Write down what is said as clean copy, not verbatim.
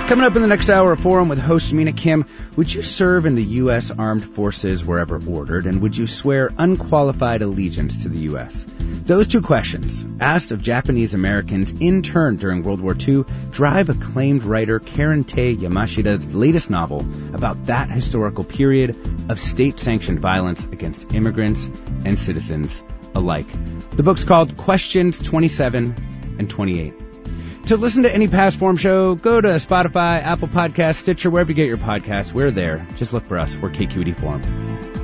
Coming up in the next hour of Forum with host Mina Kim, would you serve in the U.S. Armed Forces wherever ordered, and would you swear unqualified allegiance to the U.S.? Those two questions, asked of Japanese Americans interned during World War II, drive acclaimed writer Karen Tei Yamashita's latest novel about that historical period of state-sanctioned violence against immigrants and citizens alike. The book's called Questions 27 and 28. To listen to any past Forum show, go to Spotify, Apple Podcasts, Stitcher, wherever you get your podcasts. We're there. Just look for us. We're KQED Forum.